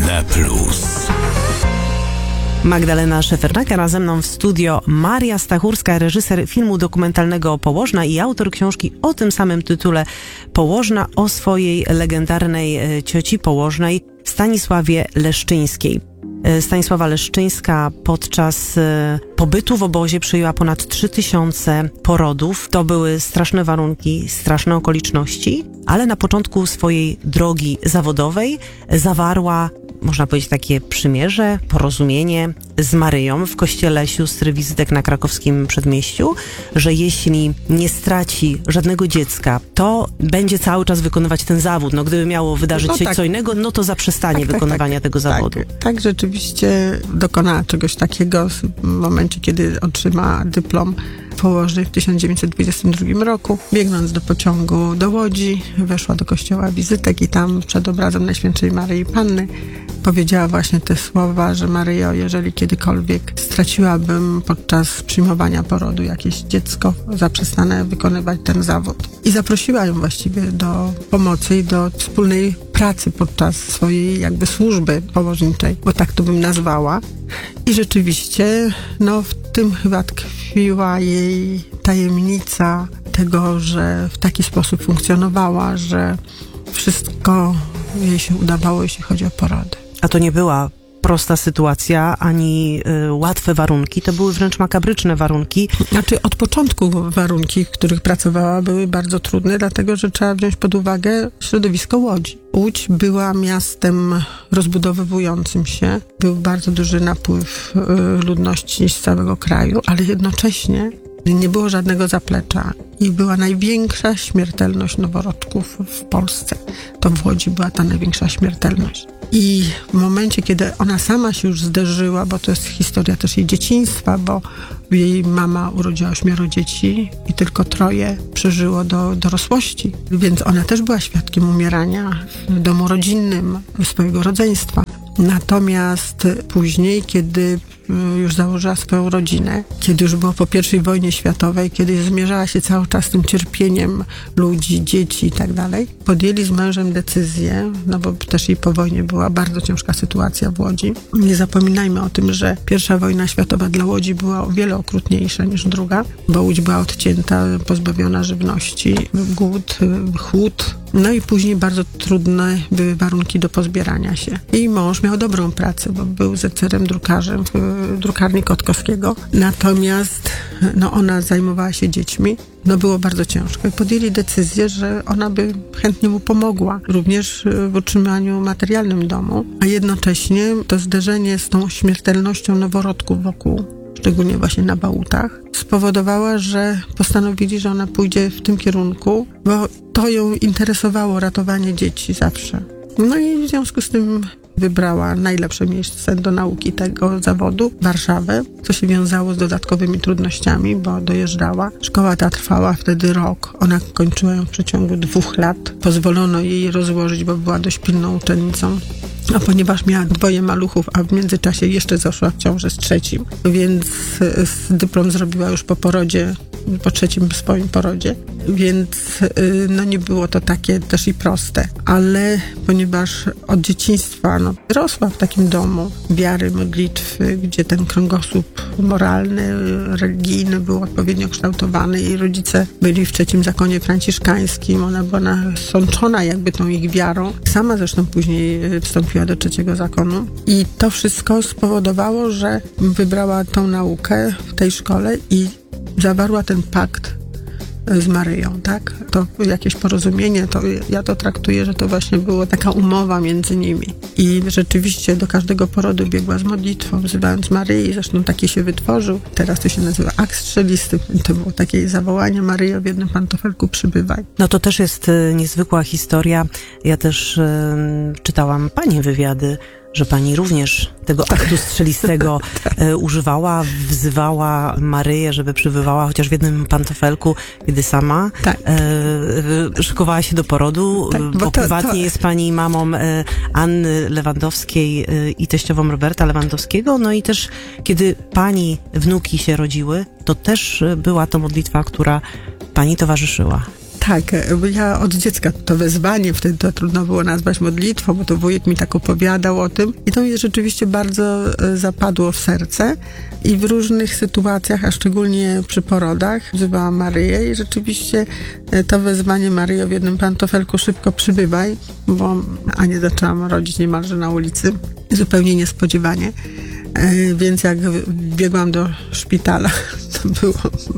na plus. Magdalena Szefernaker, a ze mną w studio Maria Stachurska, reżyser filmu dokumentalnego Położna i autor książki o tym samym tytule Położna, o swojej legendarnej cioci położnej Stanisławie Leszczyńskiej. Stanisława Leszczyńska podczas pobytu w obozie przyjęła ponad 3000 porodów. To były straszne warunki, straszne okoliczności, ale na początku swojej drogi zawodowej zawarła, można powiedzieć, takie przymierze, porozumienie z Maryją w kościele sióstr Wizytek na krakowskim Przedmieściu, że jeśli nie straci żadnego dziecka, to będzie cały czas wykonywać ten zawód. No, gdyby miało wydarzyć się co innego, no to zaprzestanie wykonywania tego zawodu. Tak, rzeczywiście dokonała czegoś takiego w momencie, kiedy otrzymała dyplom położnej w 1922 roku. Biegnąc do pociągu do Łodzi, weszła do kościoła Wizytek i tam przed obrazem Najświętszej Maryi Panny powiedziała właśnie te słowa, że Maryjo, jeżeli kiedykolwiek straciłabym podczas przyjmowania porodu jakieś dziecko, zaprzestanę wykonywać ten zawód. I zaprosiła ją właściwie do pomocy i do wspólnej pracy podczas swojej jakby służby położniczej, bo tak to bym nazwała. I rzeczywiście, no w tym chyba tkwiła jej tajemnica tego, że w taki sposób funkcjonowała, że wszystko jej się udawało, jeśli chodzi o porody. A to nie była prosta sytuacja, ani łatwe warunki, to były wręcz makabryczne warunki. Znaczy od początku warunki, w których pracowała, były bardzo trudne, dlatego że trzeba wziąć pod uwagę środowisko Łodzi. Łódź była miastem rozbudowywującym się, był bardzo duży napływ ludności z całego kraju, ale jednocześnie nie było żadnego zaplecza i była największa śmiertelność noworodków w Polsce. To w Łodzi była ta największa śmiertelność. I w momencie, kiedy ona sama się już zderzyła, bo to jest historia też jej dzieciństwa, bo jej mama urodziła 8 dzieci i tylko 3 przeżyło do dorosłości. Więc ona też była świadkiem umierania w domu rodzinnym swojego rodzeństwa. Natomiast później, kiedy już założyła swoją rodzinę, kiedy już było po I wojnie światowej, kiedy zmierzała się cały czas z tym cierpieniem ludzi, dzieci i tak dalej, podjęli z mężem decyzję, no bo też i po wojnie była bardzo ciężka sytuacja w Łodzi. Nie zapominajmy o tym, że I wojna światowa dla Łodzi była o wiele okrutniejsza niż II, bo Łódź była odcięta, pozbawiona żywności, głód, chłód. No i później bardzo trudne były warunki do pozbierania się. Jej mąż miał dobrą pracę, bo był zecerem drukarzem w drukarni Kotkowskiego. Natomiast no, ona zajmowała się dziećmi. No było bardzo ciężko i podjęli decyzję, że ona by chętnie mu pomogła, również w utrzymaniu materialnym domu, a jednocześnie to zderzenie z tą śmiertelnością noworodków wokół, szczególnie właśnie na Bałutach, spowodowała, że postanowili, że ona pójdzie w tym kierunku, bo to ją interesowało, ratowanie dzieci zawsze. No i w związku z tym wybrała najlepsze miejsce do nauki tego zawodu, Warszawę, co się wiązało z dodatkowymi trudnościami, bo dojeżdżała. Szkoła ta trwała wtedy rok. Ona kończyła ją w przeciągu 2 lat. Pozwolono jej rozłożyć, bo była dość pilną uczennicą. A ponieważ miała 2 maluchów, a w międzyczasie jeszcze zaszła w ciążę z 3, więc dyplom zrobiła już po porodzie, po 3 swoim porodzie, więc no nie było to takie też i proste. Ale ponieważ od dzieciństwa rosła w takim domu wiary, modlitwy, gdzie ten kręgosłup moralny, religijny był odpowiednio kształtowany i rodzice byli w 3 zakonie franciszkańskim, ona była nasączona jakby tą ich wiarą. Sama zresztą później wstąpiła do 3 zakonu i to wszystko spowodowało, że wybrała tą naukę w tej szkole i zawarła ten pakt z Maryją, tak? To jakieś porozumienie, to ja to traktuję, że to właśnie była taka umowa między nimi. I rzeczywiście do każdego porodu biegła z modlitwą, wzywając Maryi, zresztą taki się wytworzył. Teraz to się nazywa akt strzelisty. To było takie zawołanie: Maryjo, w jednym pantofelku przybywaj. No to też jest niezwykła historia. Ja też czytałam pani wywiady, że pani również tego aktu strzelistego używała, wzywała Maryję, żeby przybywała chociaż w jednym pantofelku, kiedy sama szykowała się do porodu, bo prywatnie jest pani mamą Anny Lewandowskiej i teściową Roberta Lewandowskiego. No i też kiedy pani wnuki się rodziły, to też była to modlitwa, która pani towarzyszyła. Tak, bo ja od dziecka to wezwanie, wtedy to trudno było nazwać modlitwą, bo to wujek mi tak opowiadał o tym i to mi rzeczywiście bardzo zapadło w serce i w różnych sytuacjach, a szczególnie przy porodach, wzywałam Maryję i rzeczywiście to wezwanie Maryjo w jednym pantofelku szybko przybywaj, bo Anię zaczęłam rodzić niemalże na ulicy, zupełnie niespodziewanie. Więc jak biegłam do szpitala, to było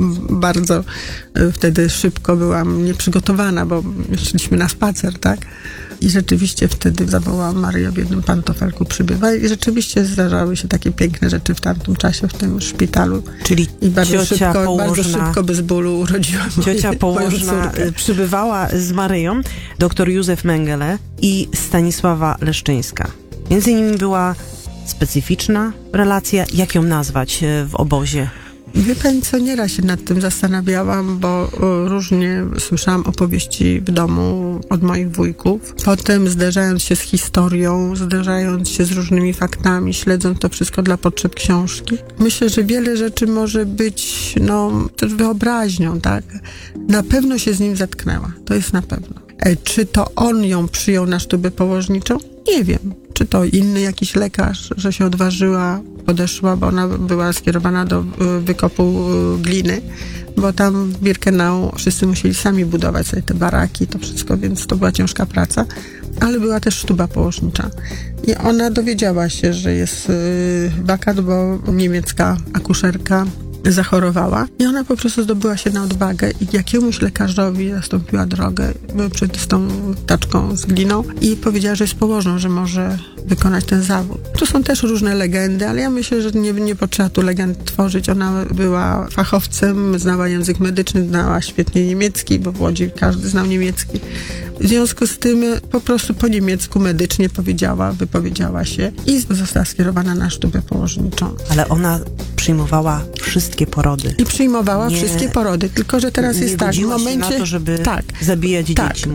bardzo wtedy szybko, byłam nieprzygotowana, bo szliśmy na spacer, tak? I rzeczywiście wtedy zawołałam Maryjo w jednym pantofelku przybywaj i rzeczywiście zdarzały się takie piękne rzeczy w tamtym czasie w tym szpitalu. Czyli i bardzo bardzo szybko bez bólu urodziłam ciocia położna przybywała z Maryją, dr Józef Mengele i Stanisława Leszczyńska. Między nimi była specyficzna relacja. Jak ją nazwać w obozie? Wie pani co, nieraz się nad tym zastanawiałam, bo różnie słyszałam opowieści w domu od moich wujków. Potem zderzając się z historią, zderzając się z różnymi faktami, śledząc to wszystko dla potrzeb książki, myślę, że wiele rzeczy może być, też wyobraźnią, tak? Na pewno się z nim zetknęła. To jest na pewno. Czy to on ją przyjął na sztubę położniczą? Nie wiem. Czy to inny jakiś lekarz, że się odważyła, podeszła, bo ona była skierowana do wykopu gliny, bo tam w Birkenau wszyscy musieli sami budować sobie te baraki, to wszystko, więc to była ciężka praca, ale była też sztuba położnicza. I ona dowiedziała się, że jest wakat, bo niemiecka akuszerka zachorowała i ona po prostu zdobyła się na odwagę i jakiemuś lekarzowi zastąpiła drogę przed tą taczką z gliną i powiedziała, że jest położną, że może wykonać ten zawód. Tu są też różne legendy, ale ja myślę, że nie potrzeba tu legend tworzyć. Ona była fachowcem, znała język medyczny, znała świetnie niemiecki, bo w Łodzi każdy znał niemiecki. W związku z tym po prostu po niemiecku medycznie wypowiedziała się i została skierowana na sztubę położniczą. Ale ona przyjmowała wszystkie porody. I przyjmowała wszystkie porody, tylko że teraz jest tak, w momencie na to, żeby zabijać dzieci.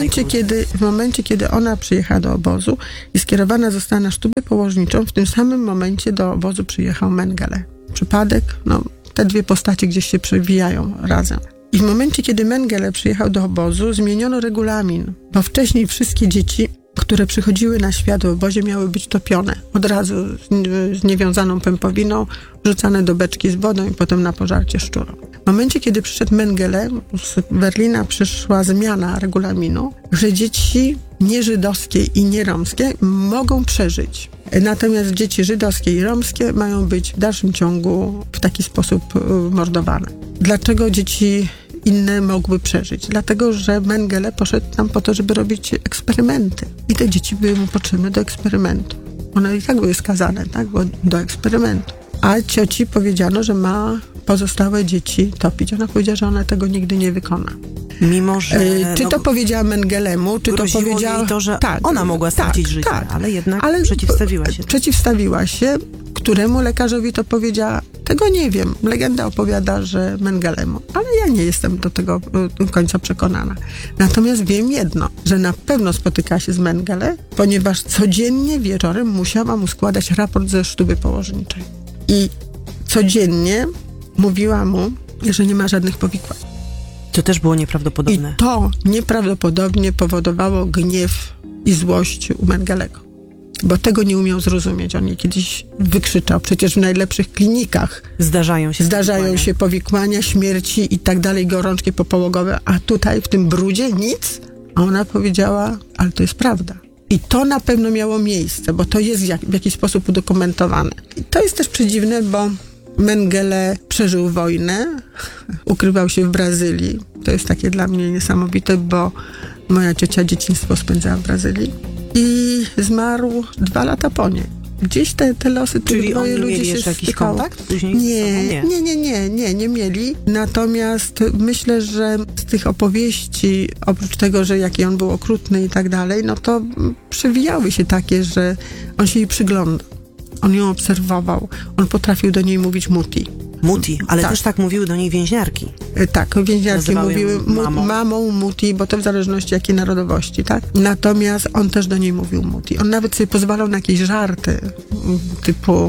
W momencie, kiedy ona przyjechała do obozu i skierowana została na sztubę położniczą, w tym samym momencie do obozu przyjechał Mengele. Przypadek, te dwie postacie gdzieś się przewijają razem. I w momencie, kiedy Mengele przyjechał do obozu, zmieniono regulamin, bo wcześniej wszystkie dzieci, które przychodziły na świat w obozie, miały być topione. Od razu z niewiązaną pępowiną, rzucane do beczki z wodą i potem na pożarcie szczurom. W momencie, kiedy przyszedł Mengele, z Berlina przyszła zmiana regulaminu, że dzieci nieżydowskie i nieromskie mogą przeżyć. Natomiast dzieci żydowskie i romskie mają być w dalszym ciągu w taki sposób mordowane. Dlaczego dzieci inne mogły przeżyć? Dlatego, że Mengele poszedł tam po to, żeby robić eksperymenty. I te dzieci były mu potrzebne do eksperymentu. One i tak były skazane, tak? Do eksperymentu. A cioci powiedziano, że ma pozostałe dzieci topić. Ona powiedziała, że ona tego nigdy nie wykona. Mimo, że... Czy to powiedziała Mengelemu, czy to powiedziała... jej to, że ona mogła stracić życie, ale jednak przeciwstawiła się. Przeciwstawiła się. Któremu lekarzowi to powiedziała? Tego nie wiem. Legenda opowiada, że Mengelemu. Ale ja nie jestem do tego do końca przekonana. Natomiast wiem jedno, że na pewno spotyka się z Mengele, ponieważ codziennie wieczorem musiała mu składać raport ze sztuby położniczej. I codziennie mówiła mu, że nie ma żadnych powikłań. To też było nieprawdopodobne. I to nieprawdopodobnie powodowało gniew i złość u Mengelego. Bo tego nie umiał zrozumieć. On je kiedyś wykrzyczał. Przecież w najlepszych klinikach zdarzają się powikłania, śmierci i tak dalej, gorączki popołogowe, a tutaj w tym brudzie nic. A ona powiedziała, ale to jest prawda. I to na pewno miało miejsce, bo to jest w jakiś sposób udokumentowane. I to jest też przedziwne, bo Mengele przeżył wojnę, ukrywał się w Brazylii. To jest takie dla mnie niesamowite, bo moja ciocia dzieciństwo spędzała w Brazylii i zmarł 2 lata po niej. Gdzieś te losy tych dwoje ludzi się jeszcze jakiś kontakt później? Nie mieli. Natomiast myślę, że z tych opowieści, oprócz tego, że jaki on był okrutny i tak dalej, to przewijały się takie, że on się jej przyglądał. On ją obserwował. On potrafił do niej mówić muti. Muti, ale też tak mówiły do niej więźniarki. Tak, więźniarki mówiły mamą muti, bo to w zależności jakiej narodowości, tak? Natomiast on też do niej mówił muti. On nawet sobie pozwalał na jakieś żarty, typu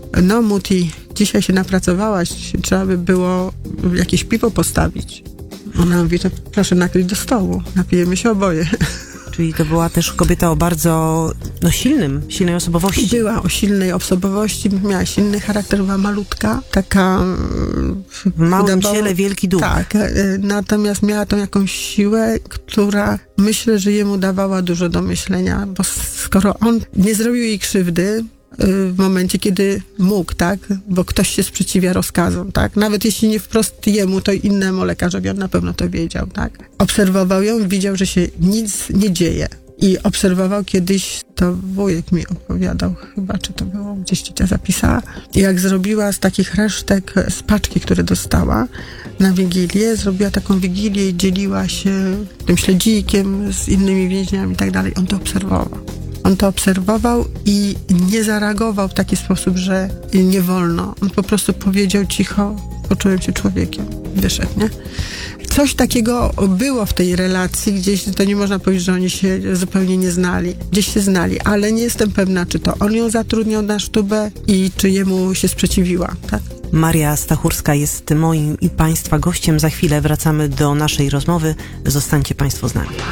muti, dzisiaj się napracowałaś, trzeba by było jakieś piwo postawić. Ona mówi, to proszę nakryć do stołu, napijemy się oboje. Czyli to była też kobieta o bardzo silnej osobowości. Była o silnej osobowości, miała silny charakter, była malutka, taka... W małym ciele wielki duch. Tak, natomiast miała tą jakąś siłę, która myślę, że jemu dawała dużo do myślenia, bo skoro on nie zrobił jej krzywdy, w momencie, kiedy mógł, tak? Bo ktoś się sprzeciwia rozkazom, tak? Nawet jeśli nie wprost jemu, to innemu lekarzowi, on na pewno to wiedział, tak? Obserwował ją, widział, że się nic nie dzieje. I obserwował kiedyś, to wujek mi opowiadał chyba, czy to było, gdzieś ciocia zapisała, jak zrobiła z takich resztek, z paczki, które dostała na Wigilię, zrobiła taką Wigilię i dzieliła się tym śledzikiem z innymi więźniami i tak dalej. On to obserwował. On to obserwował i nie zareagował w taki sposób, że nie wolno. On po prostu powiedział cicho, poczułem się człowiekiem. Wyszedł, nie? Coś takiego było w tej relacji, gdzieś to nie można powiedzieć, że oni się zupełnie nie znali. Gdzieś się znali, ale nie jestem pewna, czy to on ją zatrudniał na sztubę i czy jemu się sprzeciwiła, tak? Maria Stachurska jest moim i Państwa gościem. Za chwilę wracamy do naszej rozmowy. Zostańcie Państwo z nami.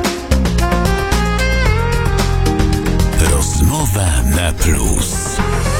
Rozmowa na plus.